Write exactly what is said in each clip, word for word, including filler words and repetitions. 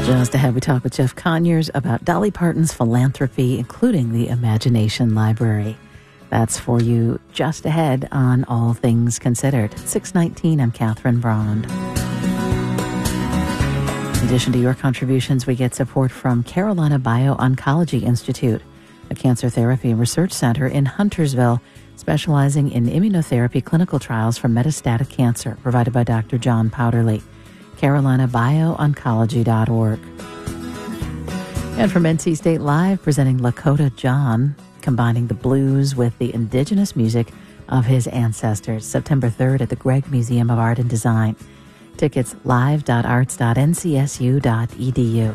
Just ahead, we talk with Jeff Conyers about Dolly Parton's philanthropy, including the Imagination Library. That's for you just ahead on All Things Considered. six nineteen, I'm Catherine Braund. In addition to your contributions, we get support from Carolina Bio-Oncology Institute, a cancer therapy research center in Huntersville, specializing in immunotherapy clinical trials for metastatic cancer, provided by Doctor John Powderly. carolina bio oncology dot org. And from N C State Live, presenting Lakota John, combining the blues with the indigenous music of his ancestors. September third at the Gregg Museum of Art and Design. Tickets live dot arts dot n c s u dot e d u.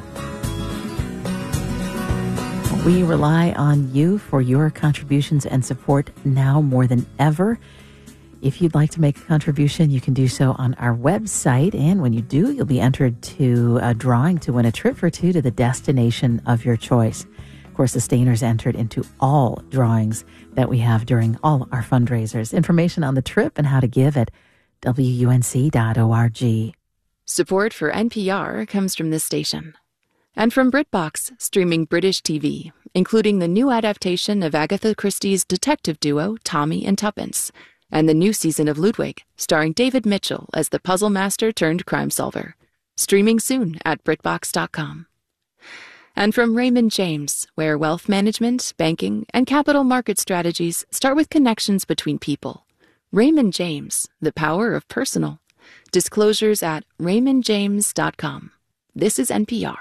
We rely on you for your contributions and support now more than ever. If you'd like to make a contribution, you can do so on our website. And when you do, you'll be entered to a drawing to win a trip for two to the destination of your choice. Of course, Sustainers entered into all drawings that we have during all our fundraisers. Information on the trip and how to give at w u n c dot org. Support for N P R comes from this station. And from BritBox, streaming British T V, including the new adaptation of Agatha Christie's detective duo, Tommy and Tuppence, and the new season of Ludwig, starring David Mitchell as the puzzle master turned crime solver. Streaming soon at BritBox dot com. And from Raymond James, where wealth management, banking, and capital market strategies start with connections between people. Raymond James, the power of personal. Disclosures at raymond james dot com. This is N P R.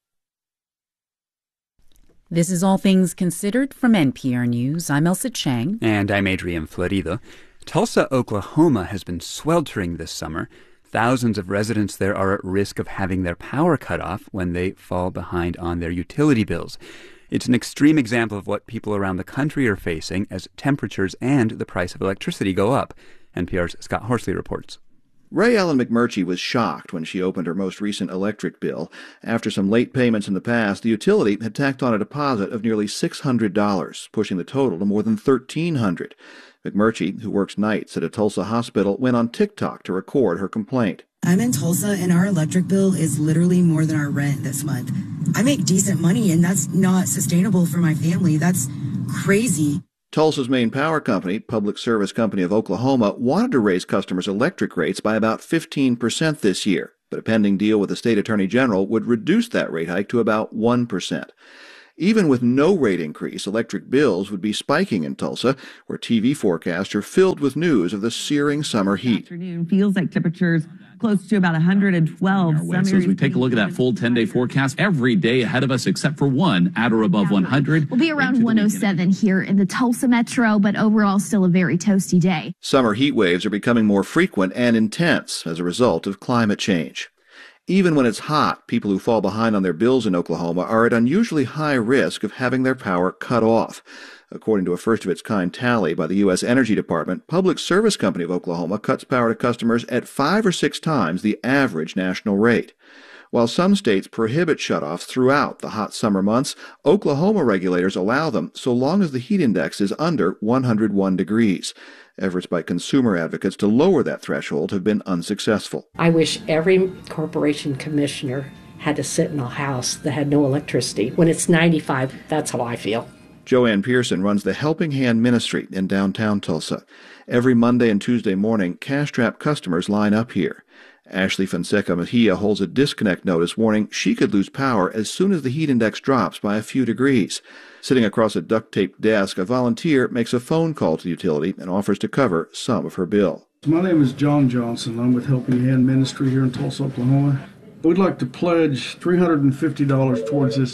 This is All Things Considered from N P R News. I'm Elsa Chang. And I'm Adrian Florido. Tulsa, Oklahoma has been sweltering this summer. Thousands of residents there are at risk of having their power cut off when they fall behind on their utility bills. It's an extreme example of what people around the country are facing as temperatures and the price of electricity go up. N P R's Scott Horsley reports. Ray Ellen McMurtry was shocked when she opened her most recent electric bill. After some late payments in the past, the utility had tacked on a deposit of nearly six hundred dollars, pushing the total to more than thirteen hundred dollars. McMurtry, who works nights at a Tulsa hospital, went on TikTok to record her complaint. I'm in Tulsa, and our electric bill is literally more than our rent this month. I make decent money, and that's not sustainable for my family. That's crazy. Tulsa's main power company, Public Service Company of Oklahoma, wanted to raise customers' electric rates by about fifteen percent this year, but a pending deal with the state attorney general would reduce that rate hike to about one percent. Even with no rate increase, electric bills would be spiking in Tulsa, where T V forecasts are filled with news of the searing summer heat. Afternoon feels like temperatures close to about one hundred twelve. So as we take a look at that full ten-day forecast, every day ahead of us except for one at or above one hundred. We'll be around one oh seven here in the Tulsa metro, but overall still a very toasty day. Summer heat waves are becoming more frequent and intense as a result of climate change. Even when it's hot, people who fall behind on their bills in Oklahoma are at unusually high risk of having their power cut off. According to a first-of-its-kind tally by the U S Energy Department, Public Service Company of Oklahoma cuts power to customers at five or six times the average national rate. While some states prohibit shutoffs throughout the hot summer months, Oklahoma regulators allow them so long as the heat index is under one hundred one degrees. Efforts by consumer advocates to lower that threshold have been unsuccessful. I wish every corporation commissioner had to sit in a house that had no electricity. When it's ninety-five, that's how I feel. Joanne Pearson runs the Helping Hand Ministry in downtown Tulsa. Every Monday and Tuesday morning, cash-strapped customers line up here. Ashley Fonseca Mejia holds a disconnect notice warning she could lose power as soon as the heat index drops by a few degrees. Sitting across a duct-taped desk, a volunteer makes a phone call to the utility and offers to cover some of her bill. My name is John Johnson. I'm with Helping Hand Ministry here in Tulsa, Oklahoma. We'd like to pledge three hundred fifty dollars towards this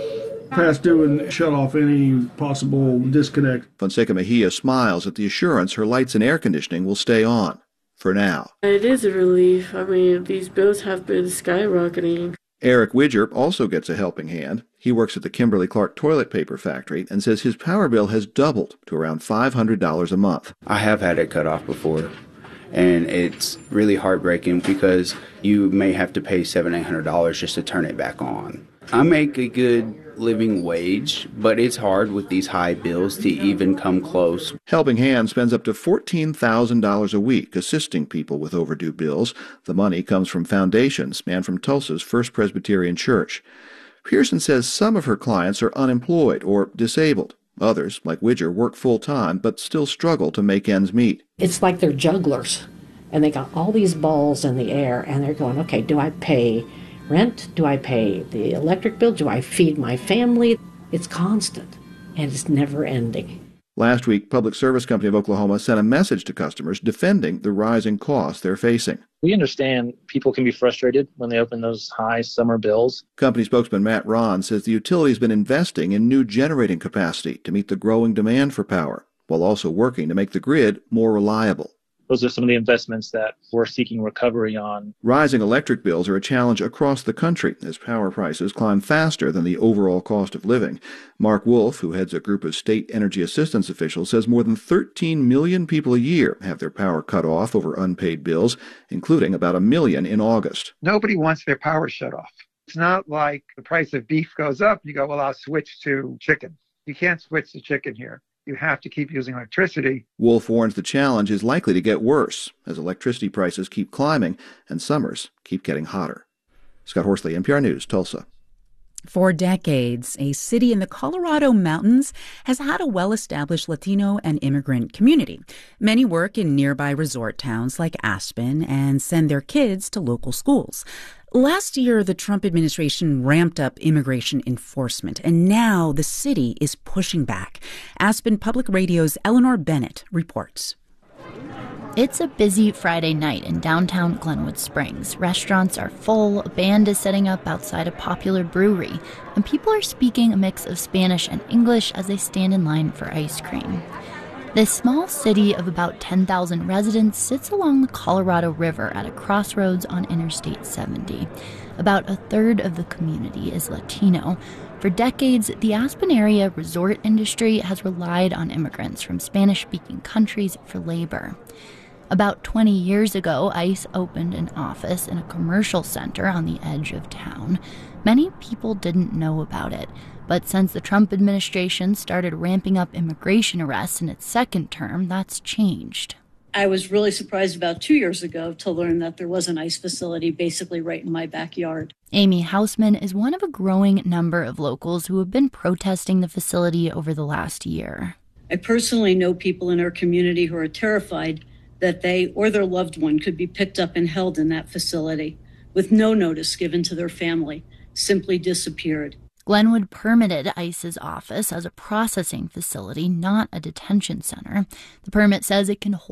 past due and shut off any possible disconnect. Fonseca Mejia smiles at the assurance her lights and air conditioning will stay on. For now. It is a relief. I mean, these bills have been skyrocketing. Eric Widger also gets a helping hand. He works at the Kimberly-Clark toilet paper factory and says his power bill has doubled to around five hundred dollars a month. I have had it cut off before, and it's really heartbreaking because you may have to pay seven hundred dollars, eight hundred dollars just to turn it back on. I make a good living wage, but it's hard with these high bills to even come close. Helping Hands spends up to fourteen thousand dollars a week assisting people with overdue bills. The money comes from foundations and from Tulsa's First Presbyterian Church. Pearson says some of her clients are unemployed or disabled. Others, like Widger, work full-time but still struggle to make ends meet. It's like they're jugglers, and they got all these balls in the air, and they're going, okay, do I pay rent? Do I pay the electric bill? Do I feed my family? It's constant, and it's never ending. Last week, Public Service Company of Oklahoma sent a message to customers defending the rising costs they're facing. We understand people can be frustrated when they open those high summer bills. Company spokesman Matt Ron says the utility has been investing in new generating capacity to meet the growing demand for power, while also working to make the grid more reliable. Those are some of the investments that we're seeking recovery on. Rising electric bills are a challenge across the country as power prices climb faster than the overall cost of living. Mark Wolf, who heads a group of state energy assistance officials, says more than thirteen million people a year have their power cut off over unpaid bills, including about a million in August. Nobody wants their power shut off. It's not like the price of beef goes up, you go, well, I'll switch to chicken. You can't switch to chicken here. You have to keep using electricity. Wolf warns the challenge is likely to get worse as electricity prices keep climbing and summers keep getting hotter. Scott Horsley, N P R News, Tulsa. For decades, a city in the Colorado mountains has had a well-established Latino and immigrant community. Many work in nearby resort towns like Aspen and send their kids to local schools. Last year, the Trump administration ramped up immigration enforcement, and now the city is pushing back. Aspen Public Radio's Eleanor Bennett reports. It's a busy Friday night in downtown Glenwood Springs. Restaurants are full, a band is setting up outside a popular brewery, and people are speaking a mix of Spanish and English as they stand in line for ice cream. This small city of about ten thousand residents sits along the Colorado River at a crossroads on Interstate seventy. About a third of the community is Latino. For decades, the Aspen area resort industry has relied on immigrants from Spanish-speaking countries for labor. About twenty years ago, ICE opened an office in a commercial center on the edge of town. Many people didn't know about it, but since the Trump administration started ramping up immigration arrests in its second term, that's changed. I was really surprised about two years ago to learn that there was an ICE facility basically right in my backyard. Amy Hausman is one of a growing number of locals who have been protesting the facility over the last year. I personally know people in our community who are terrified that they or their loved one could be picked up and held in that facility with no notice given to their family, simply disappeared. Glenwood permitted ICE's office as a processing facility, not a detention center. The permit says it can hold